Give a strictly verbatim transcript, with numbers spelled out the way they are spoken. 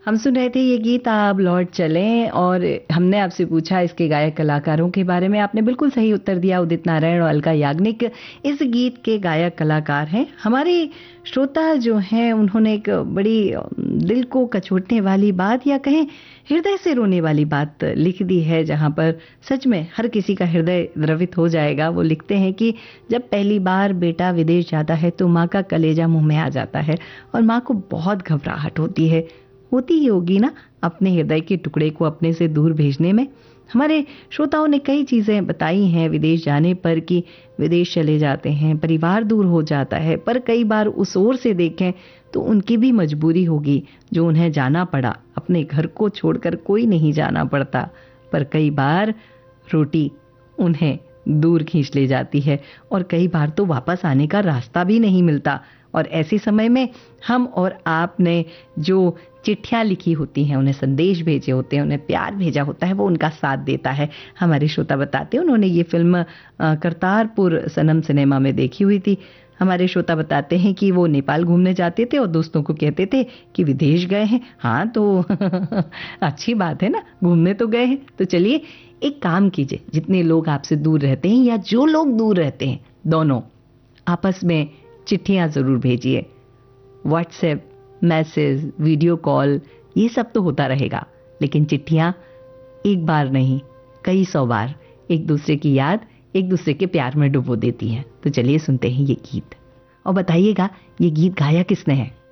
हम सुन रहे थे ये गीत आप लौट चलें, और हमने आपसे पूछा इसके गायक कलाकारों के बारे में। आपने बिल्कुल सही उत्तर दिया, उदित नारायण और अलका याग्निक इस गीत के गायक कलाकार हैं। हमारे श्रोता जो हैं उन्होंने एक बड़ी दिल को कचोटने वाली बात, या कहें हृदय से रोने वाली बात लिख दी है, जहां पर सच में हर किसी का हृदय द्रवित हो जाएगा। वो लिखते हैं कि जब पहली बार बेटा विदेश जाता है तो माँ का कलेजा मुंह में आ जाता है और माँ को बहुत घबराहट होती है। होती ही होगी ना अपने हृदय के टुकड़े को अपने से दूर भेजने में। हमारे श्रोताओं ने कई चीजें बताई हैं विदेश जाने पर, कि विदेश चले जाते हैं, परिवार दूर हो जाता है, पर कई बार उस ओर से देखें तो उनकी भी मजबूरी होगी जो उन्हें जाना पड़ा। अपने घर को छोड़कर कोई नहीं जाना पड़ता, पर कई बार रोटी उन्हें दूर खींच ले जाती है और कई बार तो वापस आने का रास्ता भी नहीं मिलता। और ऐसे समय में हम और आपने जो चिट्ठियां लिखी होती हैं, उन्हें संदेश भेजे होते हैं, उन्हें प्यार भेजा होता है, वो उनका साथ देता है। हमारे श्रोता बताते हैं उन्होंने ये फिल्म करतारपुर सनम सिनेमा में देखी हुई थी। हमारे श्रोता बताते हैं कि वो नेपाल घूमने जाते थे और दोस्तों को कहते थे कि विदेश गए हैं। हाँ तो अच्छी बात है ना, घूमने तो गए हैं। तो चलिए एक काम कीजिए, जितने लोग आपसे दूर रहते हैं या जो लोग दूर रहते हैं, दोनों आपस में चिट्ठियां जरूर भेजिए। व्हाट्सएप, मैसेज, वीडियो कॉल, ये सब तो होता रहेगा, लेकिन चिट्ठियां एक बार नहीं कई सौ बार एक दूसरे की याद, एक दूसरे के प्यार में डुबो देती हैं। तो चलिए सुनते हैं ये गीत और बताइएगा ये गीत गाया किसने है।